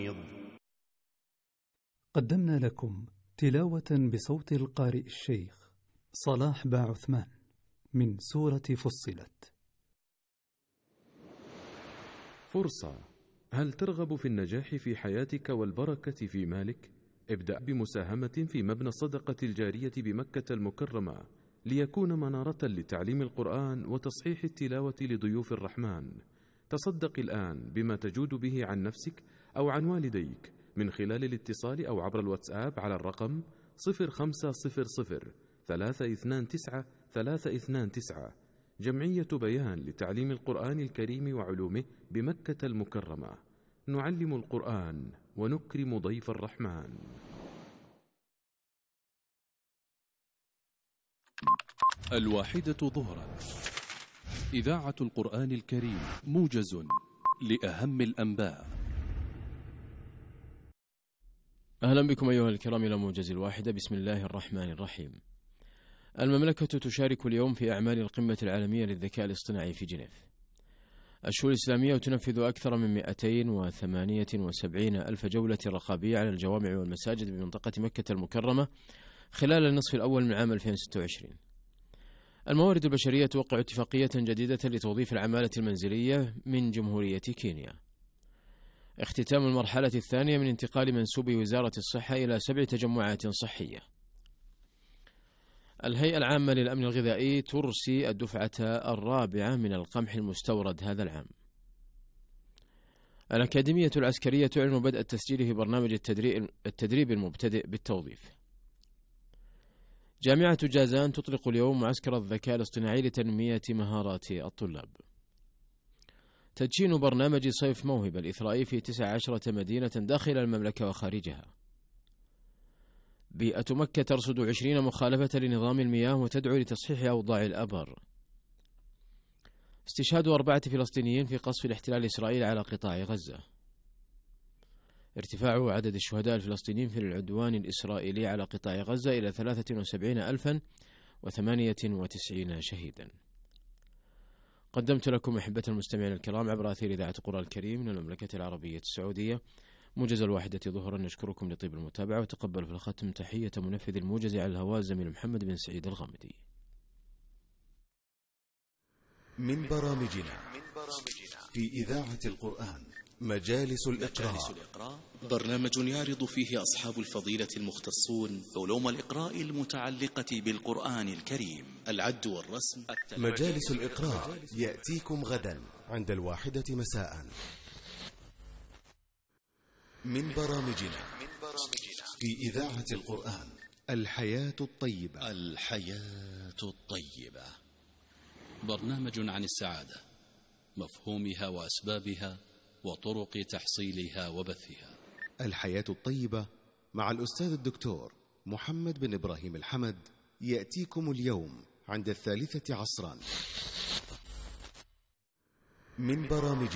قدمنا لكم تلاوة بصوت القارئ الشيخ صلاح باعثمان من سورة فصلت. فرصة. هل ترغب في النجاح في حياتك والبركة في مالك؟ ابدأ بمساهمة في مبنى الصدقة الجارية بمكة المكرمة ليكون منارة لتعليم القرآن وتصحيح التلاوة لضيوف الرحمن. تصدق الآن بما تجود به عن نفسك أو عن والديك من خلال الاتصال أو عبر الواتساب على الرقم 0500 329 329. جمعية بيان لتعليم القرآن الكريم وعلومه بمكة المكرمة. نعلم القرآن ونكرم ضيف الرحمن. الواحدة ظهرا، إذاعة القرآن الكريم، موجز لأهم الأنباء. أهلا بكم أيها الكرام إلى موجز الواحدة. بسم الله الرحمن الرحيم. المملكة تشارك اليوم في أعمال القمة العالمية للذكاء الاصطناعي في جنيف. الشؤون الإسلامية تنفذ أكثر من 278 ألف جولة رقابية على الجوامع والمساجد بمنطقة مكة المكرمة خلال النصف الأول من عام 2026. الموارد البشرية توقع اتفاقية جديدة لتوظيف العمالة المنزلية من جمهورية كينيا. اختتام المرحلة الثانية من انتقال منسوبي وزارة الصحة إلى 7 تجمعات صحية. الهيئة العامة للأمن الغذائي ترسي الدفعة الرابعة من القمح المستورد هذا العام. الأكاديمية العسكرية تعلن بدء التسجيل في برنامج التدريب المبتدئ بالتوظيف. جامعة جازان تطلق اليوم معسكر الذكاء الاصطناعي لتنمية مهارات الطلاب. تدشين برنامج صيف موهبة الإثرائي في 19 مدينة داخل المملكة وخارجها. بيئة مكة ترصد 20 مخالفة لنظام المياه وتدعو لتصحيح أوضاع الأبر. استشهاد 4 فلسطينيين في قصف الاحتلال الإسرائيلي على قطاع غزة. ارتفاع عدد الشهداء الفلسطينيين في العدوان الإسرائيلي على قطاع غزة إلى 73,098 شهيدا. قدمت لكم أحبة المستمعين الكرام عبر أثير إذاعة القرآن الكريم من المملكة العربية السعودية موجز الواحدة ظهرا. نشكركم لطيب المتابعة وتقبل في الختم تحية منفذ الموجز على الهواء الزميل محمد بن سعيد الغامدي. من برامجنا في إذاعة القرآن مجالس الإقراء، برنامج يعرض فيه أصحاب الفضيلة المختصون علوم الإقراء المتعلقة بالقرآن الكريم، العد والرسم. مجالس الإقراء يأتيكم غدا عند 1 مساء. من برامجنا في إذاعة القرآن الحياة الطيبة. الحياة الطيبة برنامج عن السعادة، مفهومها وأسبابها وطرق تحصيلها وبثها. الحياة الطيبة مع الأستاذ الدكتور محمد بن إبراهيم الحمد يأتيكم اليوم عند 3 عصرا. من برامج